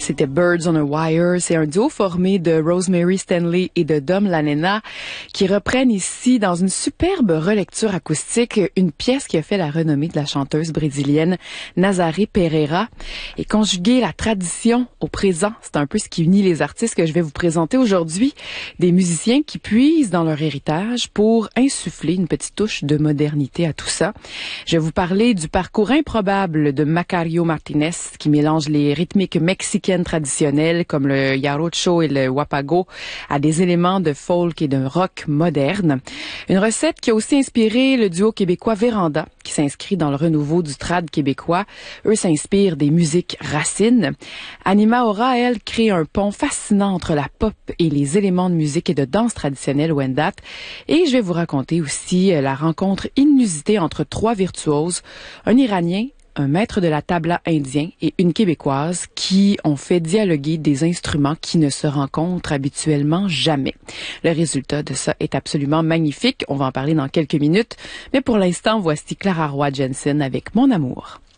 C'était Birds on a Wire. C'est un duo formé de Rosemary Stanley et de Dom Lanena qui reprennent ici dans une superbe relecture acoustique une pièce qui a fait la renommée de la chanteuse brésilienne Nazaré Pereira. Et conjuguer la tradition au présent, c'est un peu ce qui unit les artistes que je vais vous présenter aujourd'hui. Des musiciens qui puisent dans leur héritage pour insuffler une petite touche de modernité à tout ça. Je vais vous parler du parcours improbable de Macario Martinez qui mélange les rythmiques mexicaines traditionnelles comme le jarocho et le wapago à des éléments de folk et de rock moderne. Une recette qui a aussi inspiré le duo québécois Véranda qui s'inscrit dans le renouveau du trad québécois. Eux s'inspirent des musiques racines. Anima Aura, elle, crée un pont fascinant entre la pop et les éléments de musique et de danse traditionnelle Wendat. Et je vais vous raconter aussi la rencontre inusitée entre trois virtuoses, un Iranien, un maître de la tabla indien et une Québécoise qui ont fait dialoguer des instruments qui ne se rencontrent habituellement jamais. Le résultat de ça est absolument magnifique. On va en parler dans quelques minutes. Mais pour l'instant, voici Clara Roy Jensen avec Mon amour.